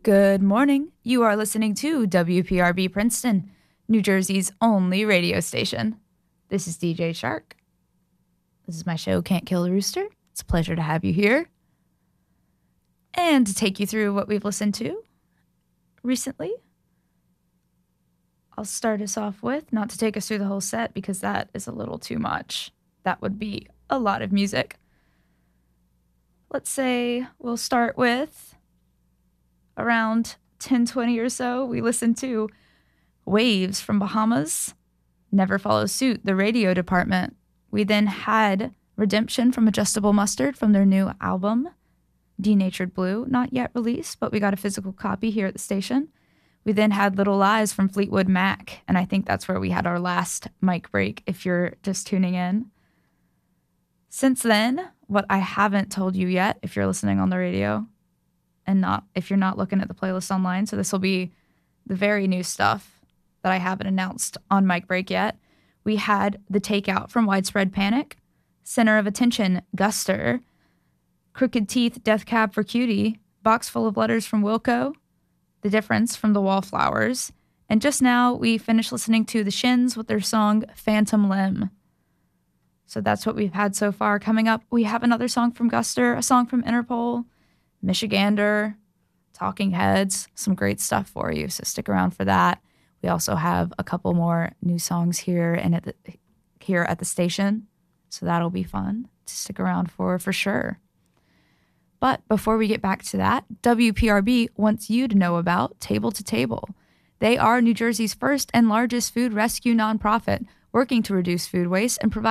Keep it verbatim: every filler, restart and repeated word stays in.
Good morning. You are listening to W P R B Princeton, New Jersey's only radio station. This is D J Shark. This is my show, Can't Kill a Rooster. It's a pleasure to have you here and to take you through what we've listened to recently. I'll start us off with, not to take us through the whole set because that is a little too much. That would be a lot of music. Let's say we'll start with around ten twenty or so. We listened to Waves from Bahamas, Never Follow Suit, the radio department. We then had Redemption from Adjustable Mustard from their new album, Denatured Blue, not yet released, but we got a physical copy here at the station. We then had Little Lies from Fleetwood Mac, and I think that's where we had our last mic break if you're just tuning in. Since then, what I haven't told you yet, if you're listening on the radio, and not if you're not looking at the playlist online, so this will be the very new stuff that I haven't announced on mic break yet. We had The Takeout from Widespread Panic, Center of Attention, Guster, Crooked Teeth, Death Cab for Cutie, Box Full of Letters from Wilco, The Difference from The Wallflowers, and just now we finished listening to The Shins with their song Phantom Limb. So that's what we've had so far. Coming up, we have another song from Guster, a song from Interpol, Michigander, Talking Heads, some great stuff for you, so stick around for that. We also have a couple more new songs here and at the, here at the station, so that'll be fun to stick around for for sure. But before we get back to that, W P R B wants you to know about Table to Table. They are New Jersey's first and largest food rescue nonprofit, working to reduce food waste and provide